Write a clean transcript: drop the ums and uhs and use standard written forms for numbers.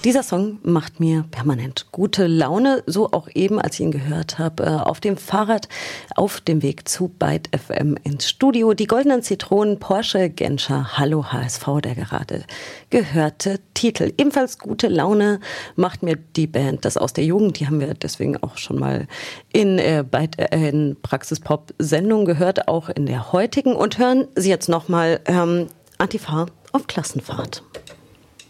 Dieser Song macht mir permanent gute Laune, so auch eben, als ich ihn gehört habe, auf dem Fahrrad auf dem Weg zu Byte FM ins Studio. Die Goldenen Zitronen, Porsche Genscher, Hallo HSV, der gerade gehörte Titel. Ebenfalls gute Laune macht mir die Band Das aus der Jugend. Die haben wir deswegen auch schon mal in Praxis-Pop-Sendungen gehört, auch in der heutigen. Und hören Sie jetzt nochmal Antifa auf Klassenfahrt.